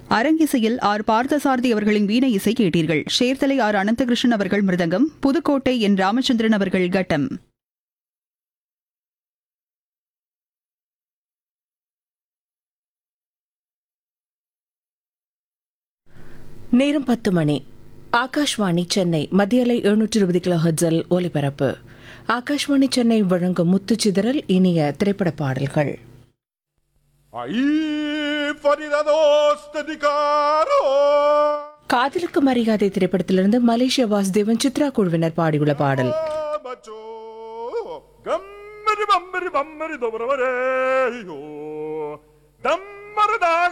அரங்கிசையில் R Parthasarathy அவர்களின் வீணை இசை கேட்டீர்கள். சேர்த்தலை ஆர் அனந்தகிருஷ்ணன் அவர்கள் மிருதங்கம், புதுக்கோட்டை என் ராமச்சந்திரன் அவர்கள் கட்டம். நேரம் 10 மணி. ஆகாஷ்வாணி சென்னை மத்தியலை 720 கிலோஹெர்ட்ஸில் ஒலிபரப்பு. ஆகாஷ்வாணி சென்னை வழங்கும் முத்துச்சிதறல் இனிய திரைப்பட பாடல்கள். காதலுக்கு மரியாதை திரைப்படத்திலிருந்து மலேசியா வாசுதேவன் சித்ரா குழுவினர் பாடியுள்ள பாடல்.